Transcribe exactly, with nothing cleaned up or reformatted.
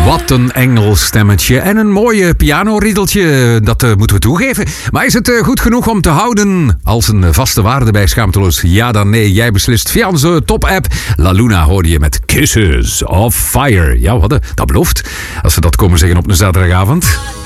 Wat een Engels stemmetje en een mooie pianoriedeltje, dat uh, moeten we toegeven. Maar is het uh, goed genoeg om te houden als een vaste waarde bij Schaamteloos? Ja dan nee, jij beslist via onze top-app. La Luna hoorde je met Kisses of Fire. Ja, wat, dat belooft. Als ze dat komen zeggen op een zaterdagavond.